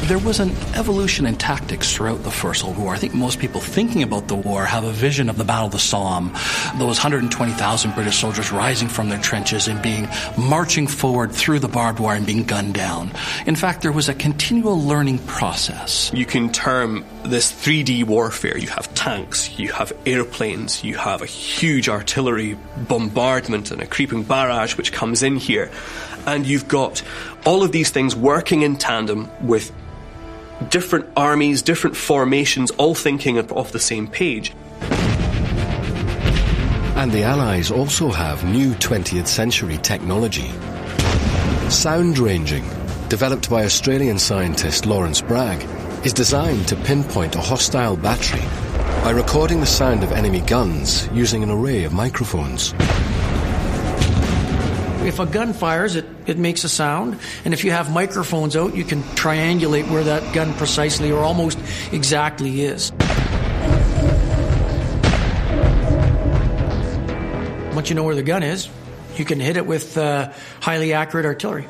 There was an evolution in tactics throughout the First World War. I think most people thinking about the war have a vision of the Battle of the Somme, those 120,000 British soldiers rising from their trenches and marching forward through the barbed wire and being gunned down. In fact, there was a continual learning process. You can term this 3D warfare. You have tanks, you have airplanes, you have a huge artillery bombardment and a creeping barrage which comes in here. And you've got all of these things working in tandem with different armies, different formations, all thinking off the same page. And the Allies also have new 20th century technology. Sound ranging, developed by Australian scientist Lawrence Bragg, is designed to pinpoint a hostile battery by recording the sound of enemy guns using an array of microphones. If a gun fires, it makes a sound, and if you have microphones out, you can triangulate where that gun precisely or almost exactly is. Once you know where the gun is, you can hit it with highly accurate artillery.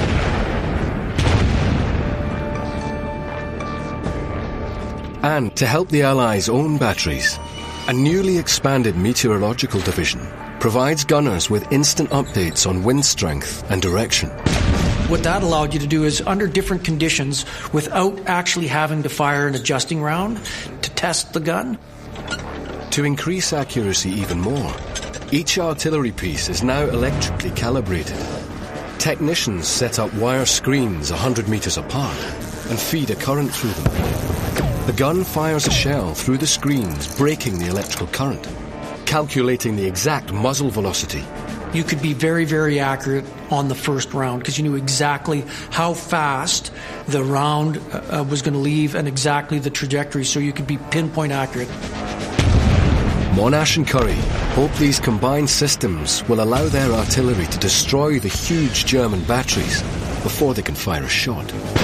And to help the Allies own batteries, a newly expanded meteorological division provides gunners with instant updates on wind strength and direction. What that allowed you to do is, under different conditions, without actually having to fire an adjusting round, to test the gun. To increase accuracy even more, each artillery piece is now electrically calibrated. Technicians set up wire screens 100 meters apart and feed a current through them. The gun fires a shell through the screens, breaking the electrical current, calculating the exact muzzle velocity. You could be very, very accurate on the first round because you knew exactly how fast the round was going to leave and exactly the trajectory, so you could be pinpoint accurate. Monash and Currie hope these combined systems will allow their artillery to destroy the huge German batteries before they can fire a shot.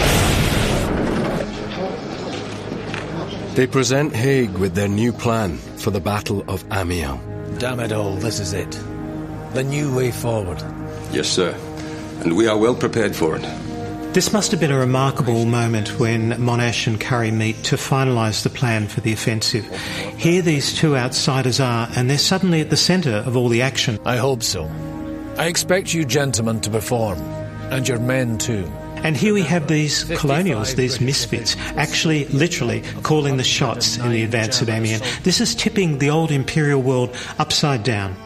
They present Haig with their new plan for the Battle of Amiens. Damn it all, this is it. The new way forward. Yes, sir. And we are well prepared for it. This must have been a remarkable moment when Monash and Currie meet to finalise the plan for the offensive. Here these two outsiders are, and they're suddenly at the centre of all the action. I hope so. I expect you gentlemen to perform, and your men too. And here we have these colonials, these misfits, actually, literally, calling the shots in the advance of Amiens. This is tipping the old imperial world upside down.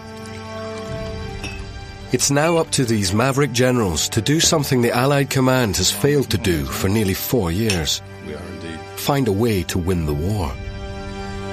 It's now up to these maverick generals to do something the Allied command has failed to do for nearly 4 years. Find a way to win the war.